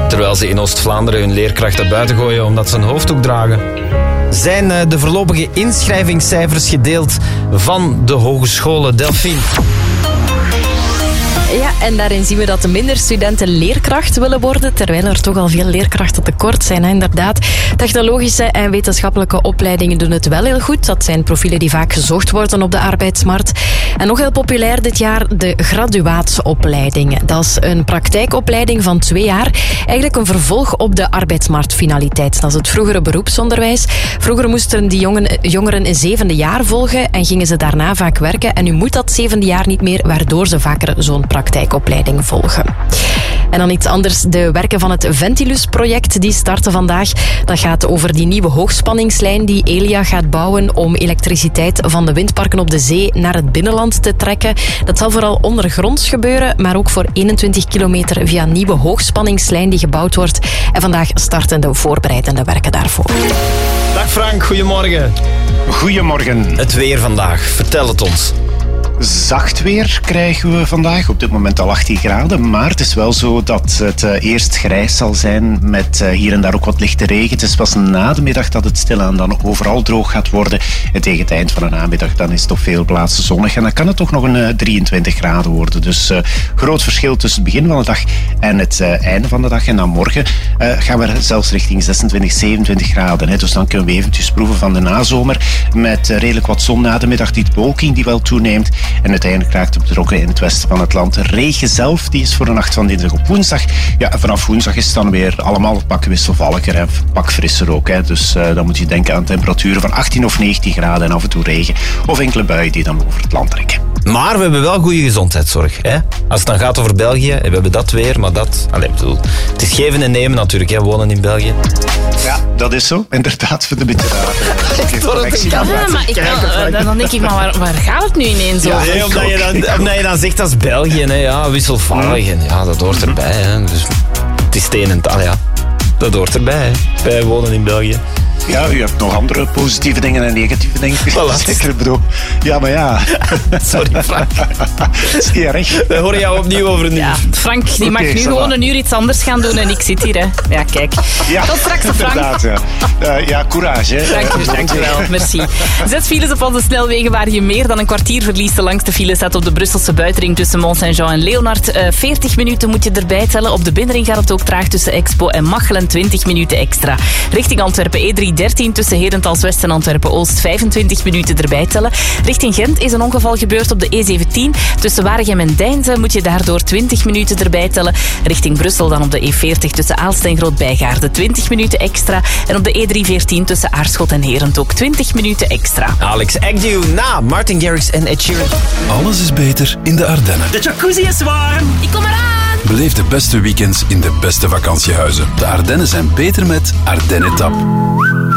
terwijl ze in Oost-Vlaanderen hun leerkrachten buiten gooien omdat ze een hoofddoek dragen. Zijn de voorlopige inschrijvingscijfers gedeeld van de hogescholen, Delphine? Ja, en daarin zien we dat minder studenten leerkracht willen worden, terwijl er toch al veel leerkrachten tekort zijn. Hè? Inderdaad, technologische en wetenschappelijke opleidingen doen het wel heel goed. Dat zijn profielen die vaak gezocht worden op de arbeidsmarkt. En nog heel populair dit jaar de graduaatsopleidingen. Dat is een praktijkopleiding van 2 jaar. Eigenlijk een vervolg op de arbeidsmarktfinaliteit. Dat is het vroegere beroepsonderwijs. Vroeger moesten die jongeren een 7e jaar volgen en gingen ze daarna vaak werken. En nu moet dat 7e jaar niet meer, waardoor ze vaker zo'n praktijkopleiding volgen. En dan iets anders. De werken van het Ventilus-project die starten vandaag. Dat gaat over die nieuwe hoogspanningslijn die Elia gaat bouwen om elektriciteit van de windparken op de zee naar het binnenland te trekken. Dat zal vooral ondergronds gebeuren, maar ook voor 21 kilometer via een nieuwe hoogspanningslijn die gebouwd wordt. En vandaag starten de voorbereidende werken daarvoor. Dag Frank, goedemorgen. Goedemorgen. Het weer vandaag, vertel het ons. Zacht weer krijgen we vandaag, op dit moment al 18 graden. Maar het is wel zo dat het eerst grijs zal zijn met hier en daar ook wat lichte regen. Het is pas na de middag dat het stilaan dan overal droog gaat worden. En tegen het eind van de namiddag dan is het op veel plaatsen zonnig. En dan kan het toch nog een 23 graden worden. Dus groot verschil tussen het begin van de dag en het einde van de dag. En dan morgen gaan we zelfs richting 26, 27 graden. Hè. Dus dan kunnen we eventjes proeven van de nazomer. Met redelijk wat zon na de middag, die bewolking die wel toeneemt. En uiteindelijk raakt het betrokken in het westen van het land. De regen zelf die is voor de nacht van dinsdag op woensdag. Ja, en vanaf woensdag is het dan weer allemaal pak wisselvalliger en pak frisser ook. Hè. Dus dan moet je denken aan temperaturen van 18 of 19 graden en af en toe regen. Of enkele buien die dan over het land trekken. Maar we hebben wel goede gezondheidszorg. Hè? Als het dan gaat over België, we hebben dat weer, maar dat... het is geven en nemen natuurlijk, hè, wonen in België. Ja, dat is zo. Inderdaad, voor de beetje raar. Maar dan denk ik, maar waar gaat het nu ineens over? Ja, omdat je dan zegt dat is België, hè, ja, wisselvallig. En ja, dat hoort erbij. Hè. Dus, het is het een en taal, ja. Dat hoort erbij, hè. Wij wonen in België. Ja, u hebt nog andere positieve dingen en negatieve dingen. Zeker, bedoel. Ja, maar ja. Sorry, Frank. Zie je recht? We horen jou opnieuw over een uur. Ja, Frank, die mag nu gewoon een uur iets anders gaan doen en ik zit hier, hè. Ja, kijk. Ja, tot straks, Frank. Ja, courage, hè. Dank je wel, merci. 6 files op onze snelwegen waar je meer dan een kwartier verliest. De langste file staat op de Brusselse buitenring tussen Mont-Saint-Jean en Leonard. 40 minuten moet je erbij tellen. Op de binnenring gaat het ook traag tussen Expo en Machelen. 20 minuten extra. Richting Antwerpen E313 tussen Herentals West en Antwerpen-Oost. 25 minuten erbij tellen. Richting Gent is een ongeval gebeurd op de E17. Tussen Waregem en Deinze moet je daardoor 20 minuten erbij tellen. Richting Brussel dan op de E40 tussen Aalst en Groot-Bijgaarde. 20 minuten extra. En op de E314 tussen Aarschot en Herent ook 20 minuten extra. Alex Agnew na Martin Garrix en Ed Sheeran. Alles is beter in de Ardennen. De jacuzzi is warm. Ik kom eraan! Beleef de beste weekends in de beste vakantiehuizen. De Ardennen zijn beter met Ardennen Tap.